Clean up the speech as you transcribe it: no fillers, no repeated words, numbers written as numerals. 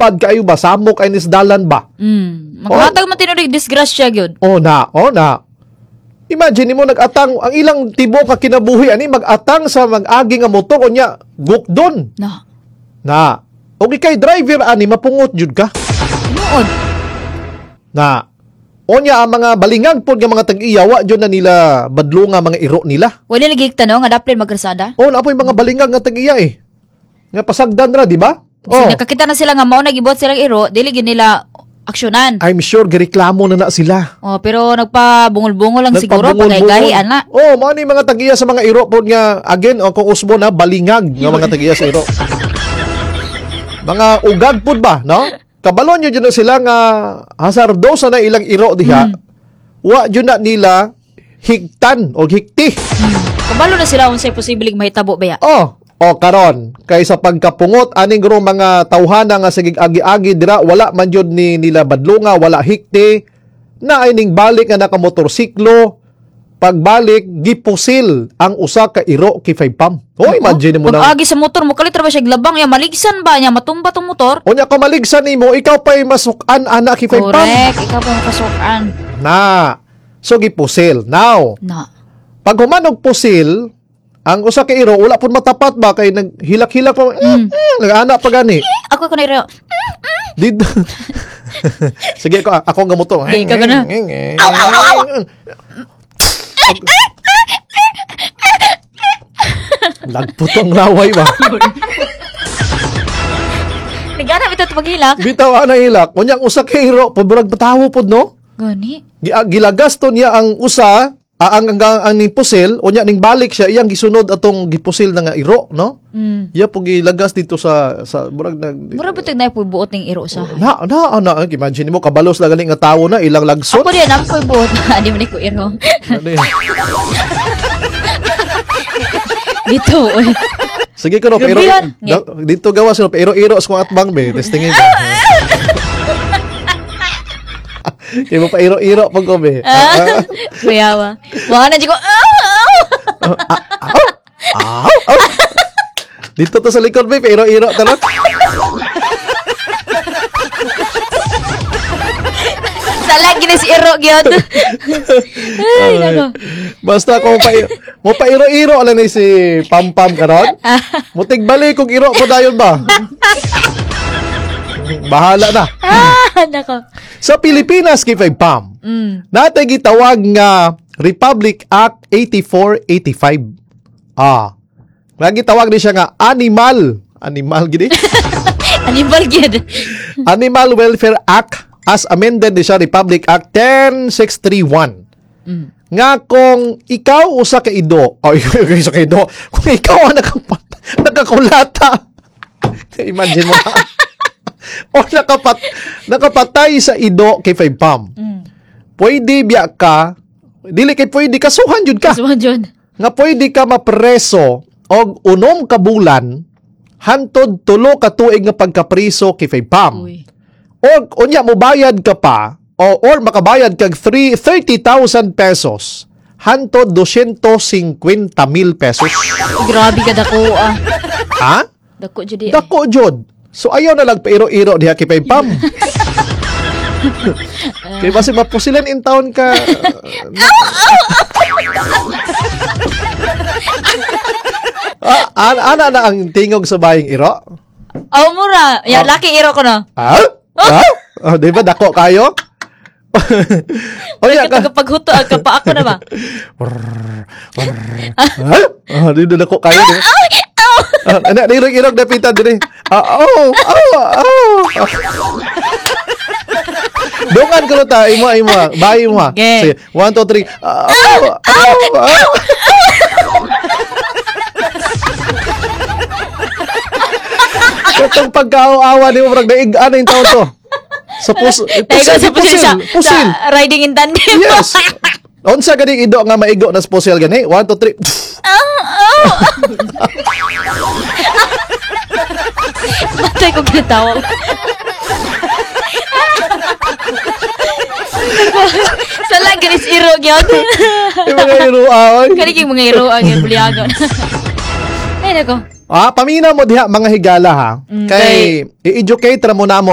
lupad kayo ba? Samok ay nisdalan ba? Maghatag man tinudig disgrasya gyud. O na. Imagine mo nag-atang, ang ilang tibo ka kinabuhi, ani mag-atang sa mag-agi nga motor, o niya, gukdon. Na. O kay driver, ani, mapungot jud ka. Noon. Na. O niya, ang mga balingag po nga mga tag-iyawa, dyan na nila badlo nga mga iro nila. Wala nagigik tanong, nga daplin magkrasada? O, na po yung mga balingag nga tag-iya Nga pasagdan ra, di ba? Kasi nakakita na sila nga mao nagibot silang iro, dili gyud nila aksyonan. I'm sure gireklamo na sila. Pero nagpabungol-bungol lang siguro pagay-gahian na. Mao ni mga tag-iya sa mga iro po nga again kung usbo na balingag nga mga tag-iya sa iro. Mga ugag pud ba, no? Kabalon nyo dyan na sila nga hasardosa na ilang iro diha. Wa dyan na nila higtan o higti. Kabalo na sila unsay posibleng mahitabo ba ya? O karon kaysa pagkapungot aning guro mga tawhana nga sigig agi-agi dira wala man jud ni nila badlunga wala hikti na ining balik nga nakamotorsiklo pagbalik gipusil ang usa ka iro kay 5 pam. Imagine mo na. Pag-agi sa motor mo kalit ra ba siya glabang ya maligsan ba niya matumba tong motor? Unya ka maligsan nimo ikaw pay masukan ana kay 5 pam. Correct, ikaw pa makasukan. Na. So gipusil. Now. Pag humanog pusil ang usa ka iro wala pud matapat ba kay naghilak-hilak pa nag-ana pa gani. Ako ko na iro. Dito. Sige ako nga moto. Ikaw ka na. Lagputong laway ba? Nagana bitaw paghilak. Bitaw ana hilak. Unyang usa ka iro paburag patawo pud no? Gani. Gilagas to niya ang usa ang ning pusil unya ning balik siya iyang gisunod atong gipusil na nga iro no iya po gilagas dito sa murag bitag na po buot ning iro sa imagine mo kabalos na galing nga tawo na ilang lagson ako diyan ang koy buot di man ko iro dito sige ko no pero dito gawas no pero iro sa kong atbang be testingin ba kaya mo pa iro-iro pag kome. Kuyawa. Mga na ko, dito to sa likod, be, iro-iro talot. Salag na si iro, gyud. Ay, nako. Basta kung mo pa iro-iro, alam na si Pam-Pam karon. Mutig balik kung iro po dayon ba? Bahala na. Nako. Sa Pilipinas, kay 5 Pam, natay gitawag nga Republic Act 8485. Nagitawag din siya nga animal gini? Animal gid. Animal Welfare Act as amended din siya Republic Act 10631. Nga kung ikaw usa ka ido, isa ka ido, kung ikaw ang nakakulata, imagine mo na. O nakapatay sa ido kay 5 Pam. Pwede biya ka, dili kay pwede kasuhan jud ka. Kasuhan jud. Nga pwede ka mapreso og 6 ka bulan hantod 3 ka tuig nga pagkapriso kay 5 Pam. Og unya mo bayad ka pa or makabayad kag 30,000 pesos hantod 250,000 pesos. Grabe ka dako Ha? Dako jud. Dako jud. So ayaw na lang pairo-iro diha kay 5 Pam. Kaya basi mapusilan in town ka. Ana na ang tingog sa baying iro? Mura. Ya, laki iro ko na. Di ba dako kayo? Paghuto pa ako na ba? Di na dako kayo. Anak, irog-irog na pita din. Dungan ko na ta, imo. Bayi mo ha. Sige, 1, 2, 3. Katong pagkaawa ni mo, parang naigaan na yung taon to. Sa pusil. Sa riding in tandem. Yes. Unsa ganing ido nga maigo na sa pusil gani? 1, 2, 3. Matay ko ginatawa. Salang ganis iro gyud. Yung mga iruan. Kani mga iruan yung buliagon. Ay nako. Pamina mo diha mga higala ha. Kay i-educate ra mo namo